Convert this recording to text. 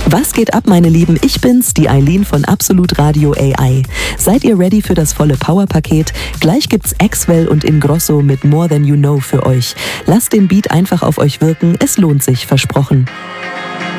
Was geht ab, meine Lieben? Ich bin's, die Eileen von Absolut Radio AI. Seid ihr ready für das volle Powerpaket? Gleich gibt's Axwell und Ingrosso mit More Than You Know für euch. Lasst den Beat einfach auf euch wirken, es lohnt sich, versprochen.